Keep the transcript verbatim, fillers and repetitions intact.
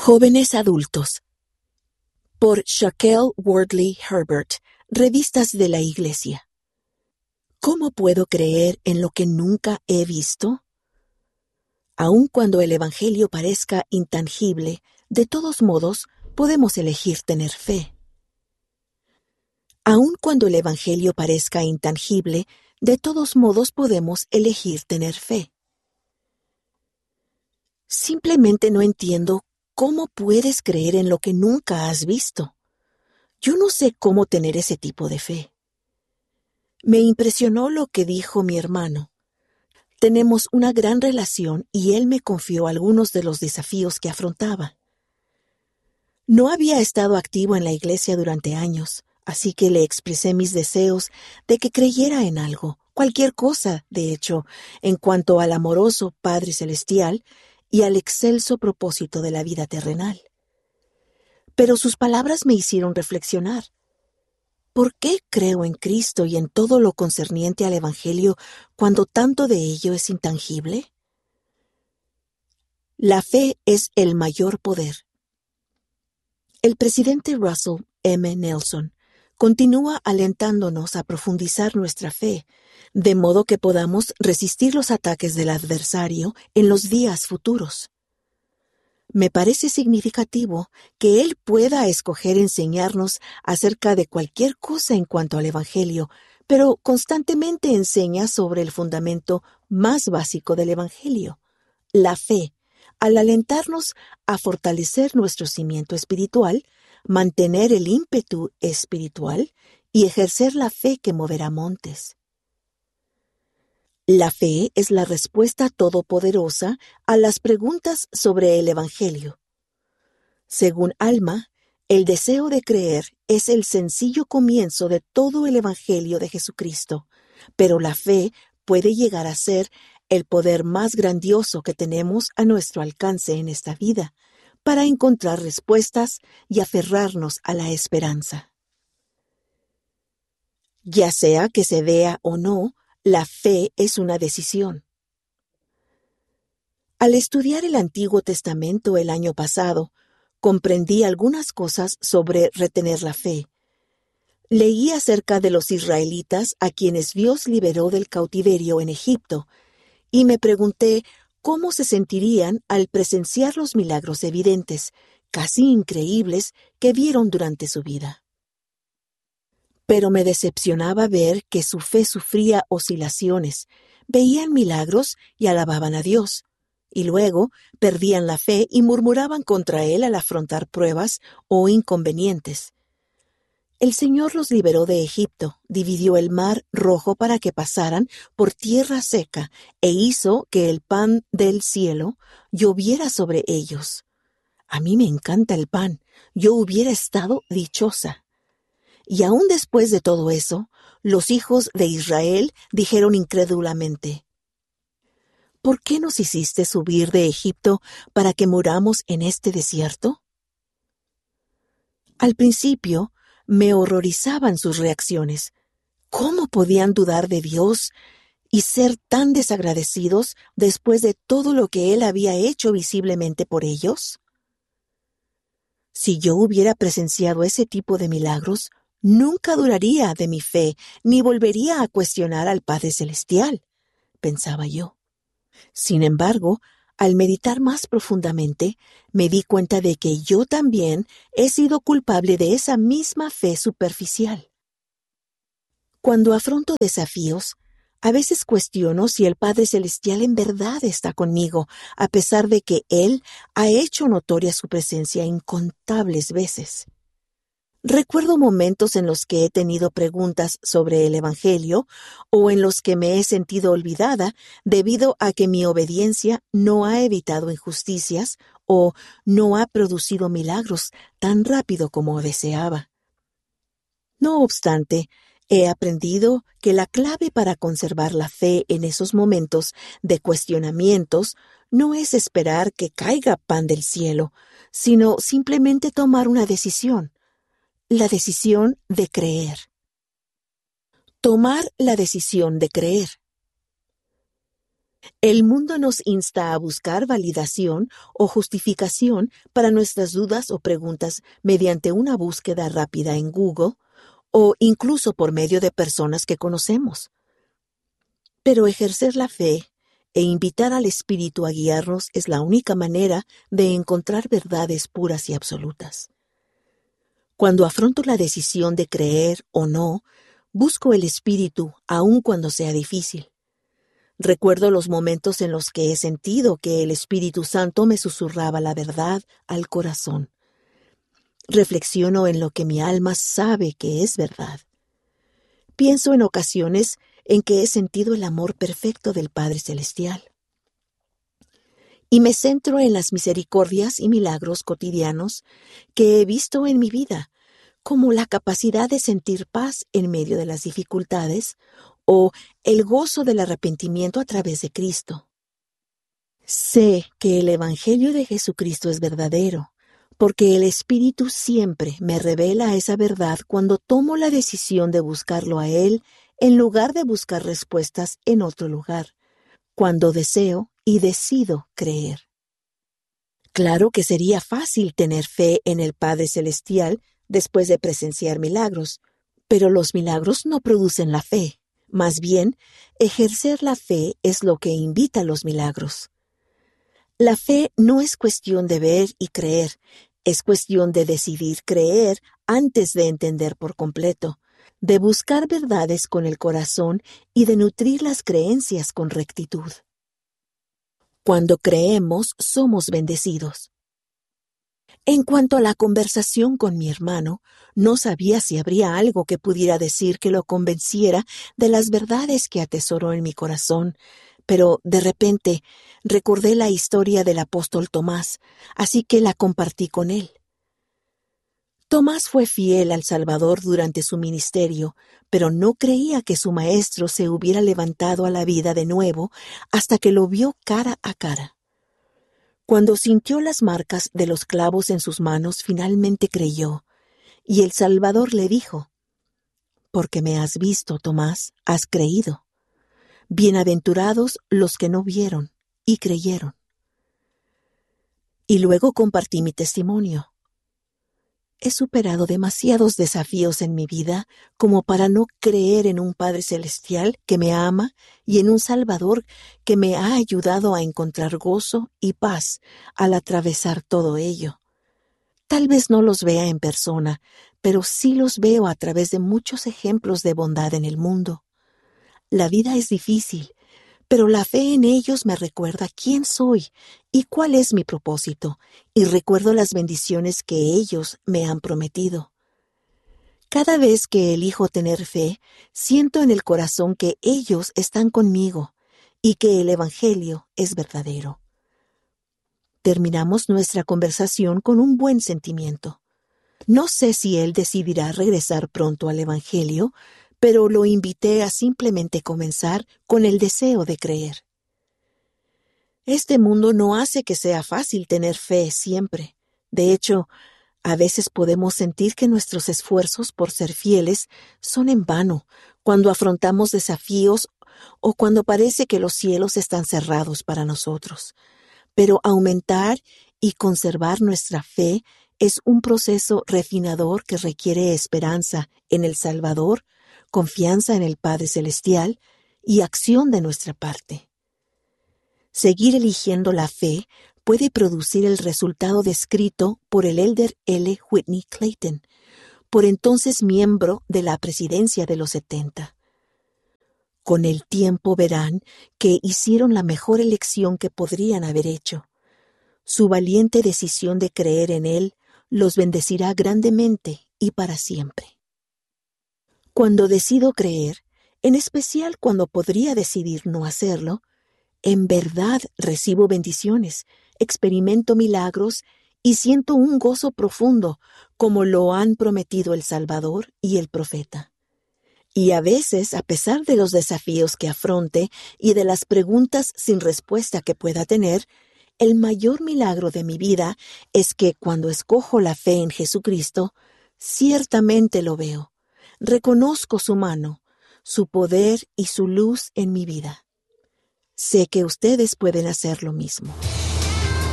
Jóvenes adultos. Por Shaquille Wardley Herbert, Revistas de la Iglesia. ¿Cómo puedo creer en lo que nunca he visto? Aun cuando el Evangelio parezca intangible, de todos modos podemos elegir tener fe. Aun cuando el Evangelio parezca intangible, de todos modos podemos elegir tener fe. Simplemente no entiendo cómo puedes creer en lo que nunca has visto. Yo no sé cómo tener ese tipo de fe. Me impresionó lo que dijo mi hermano. Tenemos una gran relación y él me confió algunos de los desafíos que afrontaba. No había estado activo en la iglesia durante años, así que le expresé mis deseos de que creyera en algo, cualquier cosa, de hecho, en cuanto al amoroso Padre Celestial y al excelso propósito de la vida terrenal. Pero sus palabras me hicieron reflexionar. ¿Por qué creo en Cristo y en todo lo concerniente al Evangelio cuando tanto de ello es intangible? La fe es el mayor poder. El presidente Russell M. Nelson continúa alentándonos a profundizar nuestra fe, de modo que podamos resistir los ataques del adversario en los días futuros. Me parece significativo que él pueda escoger enseñarnos acerca de cualquier cosa en cuanto al Evangelio, pero constantemente enseña sobre el fundamento más básico del Evangelio, la fe, al alentarnos a fortalecer nuestro cimiento espiritual, mantener el ímpetu espiritual y ejercer la fe que moverá montes. La fe es la respuesta todopoderosa a las preguntas sobre el Evangelio. Según Alma, el deseo de creer es el sencillo comienzo de todo el Evangelio de Jesucristo, pero la fe puede llegar a ser el poder más grandioso que tenemos a nuestro alcance en esta vida, para encontrar respuestas y aferrarnos a la esperanza. Ya sea que se vea o no, la fe es una decisión. Al estudiar el Antiguo Testamento el año pasado, comprendí algunas cosas sobre retener la fe. Leí acerca de los israelitas a quienes Dios liberó del cautiverio en Egipto, y me pregunté cómo se sentirían al presenciar los milagros evidentes, casi increíbles, que vieron durante su vida. Pero me decepcionaba ver que su fe sufría oscilaciones, veían milagros y alababan a Dios, y luego perdían la fe y murmuraban contra Él al afrontar pruebas o inconvenientes. El Señor los liberó de Egipto, dividió el mar Rojo para que pasaran por tierra seca e hizo que el pan del cielo lloviera sobre ellos. A mí me encanta el pan, yo hubiera estado dichosa. Y aún después de todo eso, los hijos de Israel dijeron incrédulamente: ¿Por qué nos hiciste subir de Egipto para que muramos en este desierto? Al principio, me horrorizaban sus reacciones. ¿Cómo podían dudar de Dios y ser tan desagradecidos después de todo lo que Él había hecho visiblemente por ellos? Si yo hubiera presenciado ese tipo de milagros, nunca duraría de mi fe, ni volvería a cuestionar al Padre Celestial, pensaba yo. Sin embargo, al meditar más profundamente, me di cuenta de que yo también he sido culpable de esa misma fe superficial. Cuando afronto desafíos, a veces cuestiono si el Padre Celestial en verdad está conmigo, a pesar de que Él ha hecho notoria su presencia incontables veces. Recuerdo momentos en los que he tenido preguntas sobre el Evangelio o en los que me he sentido olvidada debido a que mi obediencia no ha evitado injusticias o no ha producido milagros tan rápido como deseaba. No obstante, he aprendido que la clave para conservar la fe en esos momentos de cuestionamientos no es esperar que caiga pan del cielo, sino simplemente tomar una decisión. La decisión de creer. Tomar la decisión de creer. El mundo nos insta a buscar validación o justificación para nuestras dudas o preguntas mediante una búsqueda rápida en Google o incluso por medio de personas que conocemos. Pero ejercer la fe e invitar al Espíritu a guiarnos es la única manera de encontrar verdades puras y absolutas. Cuando afronto la decisión de creer o no, busco el Espíritu aun cuando sea difícil. Recuerdo los momentos en los que he sentido que el Espíritu Santo me susurraba la verdad al corazón. Reflexiono en lo que mi alma sabe que es verdad. Pienso en ocasiones en que he sentido el amor perfecto del Padre Celestial. Y me centro en las misericordias y milagros cotidianos que he visto en mi vida, como la capacidad de sentir paz en medio de las dificultades o el gozo del arrepentimiento a través de Cristo. Sé que el Evangelio de Jesucristo es verdadero, porque el Espíritu siempre me revela esa verdad cuando tomo la decisión de buscarlo a Él en lugar de buscar respuestas en otro lugar, cuando deseo y decido creer. Claro que sería fácil tener fe en el Padre Celestial después de presenciar milagros, pero los milagros no producen la fe. Más bien, ejercer la fe es lo que invita a los milagros. La fe no es cuestión de ver y creer, es cuestión de decidir creer antes de entender por completo, de buscar verdades con el corazón y de nutrir las creencias con rectitud. Cuando creemos, somos bendecidos. En cuanto a la conversación con mi hermano, no sabía si habría algo que pudiera decir que lo convenciera de las verdades que atesoró en mi corazón, pero de repente recordé la historia del apóstol Tomás, así que la compartí con él. Tomás fue fiel al Salvador durante su ministerio, pero no creía que su maestro se hubiera levantado a la vida de nuevo hasta que lo vio cara a cara. Cuando sintió las marcas de los clavos en sus manos, finalmente creyó, y el Salvador le dijo: «Porque me has visto, Tomás, has creído. Bienaventurados los que no vieron y creyeron». Y luego compartí mi testimonio. He superado demasiados desafíos en mi vida como para no creer en un Padre Celestial que me ama y en un Salvador que me ha ayudado a encontrar gozo y paz al atravesar todo ello. Tal vez no los vea en persona, pero sí los veo a través de muchos ejemplos de bondad en el mundo. La vida es difícil, pero la fe en ellos me recuerda quién soy y cuál es mi propósito, y recuerdo las bendiciones que ellos me han prometido. Cada vez que elijo tener fe, siento en el corazón que ellos están conmigo y que el Evangelio es verdadero. Terminamos nuestra conversación con un buen sentimiento. No sé si él decidirá regresar pronto al Evangelio, pero lo invité a simplemente comenzar con el deseo de creer. Este mundo no hace que sea fácil tener fe siempre. De hecho, a veces podemos sentir que nuestros esfuerzos por ser fieles son en vano cuando afrontamos desafíos o cuando parece que los cielos están cerrados para nosotros. Pero aumentar y conservar nuestra fe es un proceso refinador que requiere esperanza en el Salvador, confianza en el Padre Celestial y acción de nuestra parte. Seguir eligiendo la fe puede producir el resultado descrito por el elder L. Whitney Clayton, por entonces miembro de la presidencia de los setenta. Con el tiempo verán que hicieron la mejor elección que podrían haber hecho. Su valiente decisión de creer en Él los bendecirá grandemente y para siempre. Cuando decido creer, en especial cuando podría decidir no hacerlo, en verdad recibo bendiciones, experimento milagros y siento un gozo profundo, como lo han prometido el Salvador y el profeta. Y a veces, a pesar de los desafíos que afronte y de las preguntas sin respuesta que pueda tener, el mayor milagro de mi vida es que cuando escojo la fe en Jesucristo, ciertamente lo veo. Reconozco su mano, su poder y su luz en mi vida. Sé que ustedes pueden hacer lo mismo.